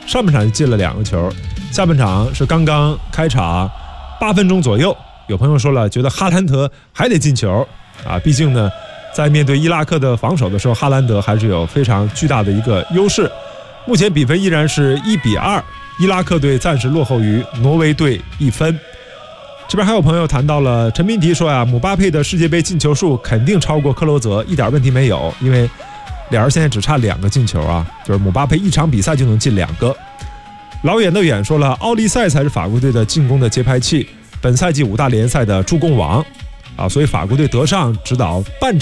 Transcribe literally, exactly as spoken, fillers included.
上半场就进了两个球，下半场是刚刚开场八分钟左右，有朋友说了，觉得哈兰德还得进球啊，毕竟呢，在面对伊拉克的防守的时候，哈兰德还是有非常巨大的一个优势。目前比分依然是一比二，伊拉克队暂时落后于挪威队一分。这边还有朋友谈到了陈斌迪说呀，姆巴佩的世界杯进球数肯定超过克罗泽，一点问题没有，因为俩人现在只差两个进球啊，就是姆巴佩一场比赛就能进两个。老远的远说了，奥利塞才是法国队的进攻的节拍器，本赛季五大联赛的助攻王啊，所以法国队得上指导半场。